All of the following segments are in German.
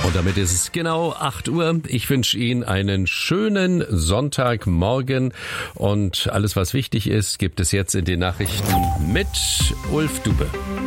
Und damit ist es genau 8 Uhr. Ich wünsche Ihnen einen schönen Sonntagmorgen. Und alles, was wichtig ist, gibt es jetzt in den Nachrichten mit Ulf Dube.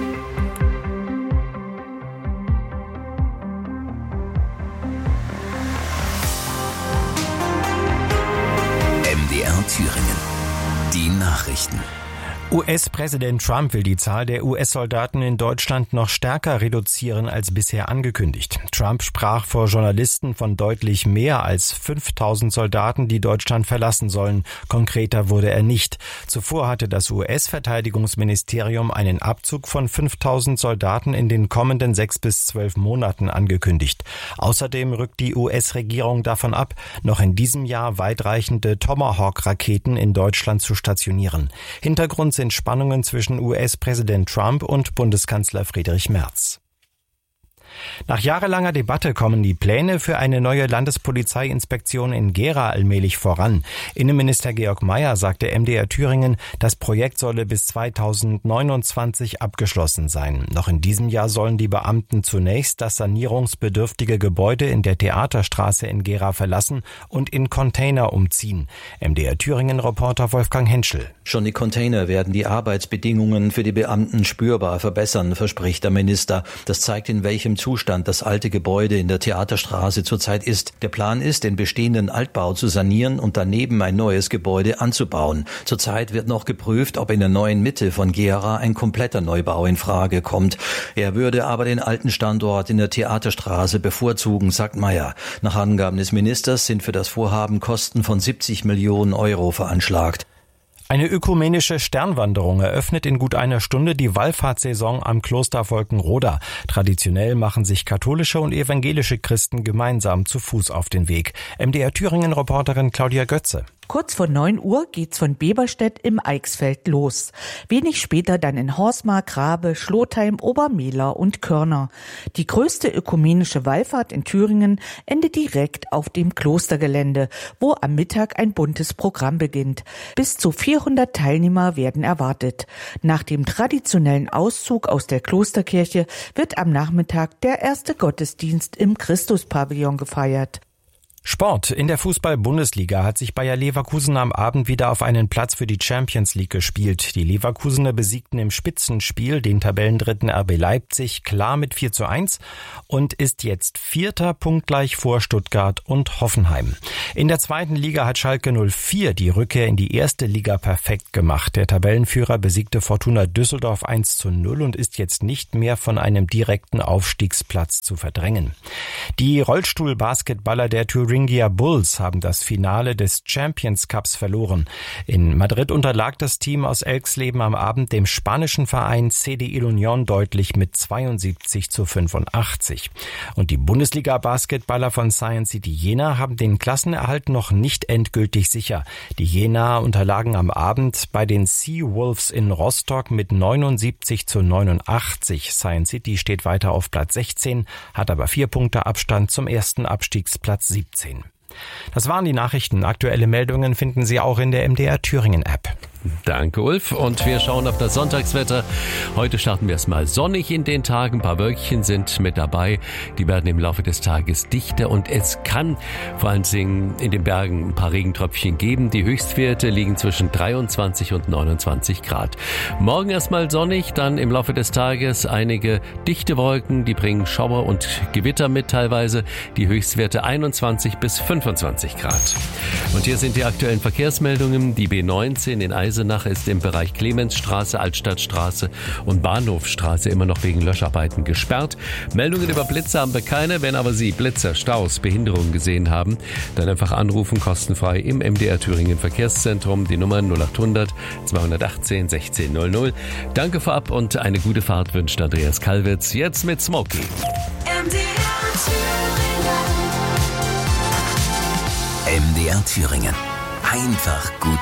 MDR Thüringen. Die Nachrichten. US-Präsident Trump will die Zahl der US-Soldaten in Deutschland noch stärker reduzieren als bisher angekündigt. Trump sprach vor Journalisten von deutlich mehr als 5.000 Soldaten, die Deutschland verlassen sollen. Konkreter wurde er nicht. Zuvor hatte das US-Verteidigungsministerium einen Abzug von 5.000 Soldaten in den kommenden 6 bis 12 Monaten angekündigt. Außerdem rückt die US-Regierung davon ab, noch in diesem Jahr weitreichende Tomahawk-Raketen in Deutschland zu stationieren. Hintergrund sind Spannungen zwischen US-Präsident Trump und Bundeskanzler Friedrich Merz. Nach jahrelanger Debatte kommen die Pläne für eine neue Landespolizeiinspektion in Gera allmählich voran. Innenminister Georg Mayer sagte MDR Thüringen, das Projekt solle bis 2029 abgeschlossen sein. Noch in diesem Jahr sollen die Beamten zunächst das sanierungsbedürftige Gebäude in der Theaterstraße in Gera verlassen und in Container umziehen. MDR Thüringen-Reporter Wolfgang Henschel. Schon die Container werden die Arbeitsbedingungen für die Beamten spürbar verbessern, verspricht der Minister. Das zeigt, in welchem Zustand das alte Gebäude in der Theaterstraße zurzeit ist. Der Plan ist, den bestehenden Altbau zu sanieren und daneben ein neues Gebäude anzubauen. Zurzeit wird noch geprüft, ob in der neuen Mitte von Gera ein kompletter Neubau in Frage kommt. Er würde aber den alten Standort in der Theaterstraße bevorzugen, sagt Mayer. Nach Angaben des Ministers sind für das Vorhaben Kosten von 70 Millionen Euro veranschlagt. Eine ökumenische Sternwanderung eröffnet in gut einer Stunde die Wallfahrtssaison am Kloster Volkenroda. Traditionell machen sich katholische und evangelische Christen gemeinsam zu Fuß auf den Weg. MDR Thüringen-Reporterin Claudia Götze. Kurz vor 9 Uhr geht's von Beberstedt im Eichsfeld los. Wenig später dann in Horsmark, Rabe, Schlotheim, Obermehler und Körner. Die größte ökumenische Wallfahrt in Thüringen endet direkt auf dem Klostergelände, wo am Mittag ein buntes Programm beginnt. Bis zu 400 Teilnehmer werden erwartet. Nach dem traditionellen Auszug aus der Klosterkirche wird am Nachmittag der erste Gottesdienst im Christuspavillon gefeiert. Sport. In der Fußball-Bundesliga hat sich Bayer Leverkusen am Abend wieder auf einen Platz für die Champions League gespielt. Die Leverkusener besiegten im Spitzenspiel den Tabellendritten RB Leipzig klar mit 4:1 und ist jetzt Vierter, punktgleich vor Stuttgart und Hoffenheim. In der zweiten Liga hat Schalke 04 die Rückkehr in die erste Liga perfekt gemacht. Der Tabellenführer besiegte Fortuna Düsseldorf 1:0 und ist jetzt nicht mehr von einem direkten Aufstiegsplatz zu verdrängen. Die Rollstuhl-Basketballer der Thuringia Bulls haben das Finale des Champions Cups verloren. In Madrid unterlag das Team aus Elxleben am Abend dem spanischen Verein CDI Unión deutlich mit 72:85. Und die Bundesliga-Basketballer von Science City Jena haben den Klassenerhalt noch nicht endgültig sicher. Die Jenaer unterlagen am Abend bei den Seawolves in Rostock mit 79:89. Science City steht weiter auf Platz 16, hat aber 4 Punkte Abstand zum ersten Abstiegsplatz 17. Das waren die Nachrichten. Aktuelle Meldungen finden Sie auch in der MDR Thüringen App. Danke, Ulf. Und wir schauen auf das Sonntagswetter. Heute starten wir erstmal sonnig in den Tagen. Ein paar Wölkchen sind mit dabei. Die werden im Laufe des Tages dichter und es kann vor allen Dingen in den Bergen ein paar Regentröpfchen geben. Die Höchstwerte liegen zwischen 23 und 29 Grad. Morgen erstmal sonnig, dann im Laufe des Tages einige dichte Wolken. Die bringen Schauer und Gewitter mit teilweise. Die Höchstwerte 21 bis 25 Grad. Und hier sind die aktuellen Verkehrsmeldungen. Die B19 in Eisenach ist im Bereich Clemensstraße, Altstadtstraße und Bahnhofstraße immer noch wegen Löscharbeiten gesperrt. Meldungen über Blitze haben wir keine. Wenn aber Sie Blitzer, Staus, Behinderungen gesehen haben, dann einfach anrufen, kostenfrei im MDR Thüringen Verkehrszentrum. Die Nummer 0800 218 1600. Danke vorab und eine gute Fahrt wünscht Andreas Kalwitz. Jetzt mit Smokey. MDR Thüringen. Einfach gut.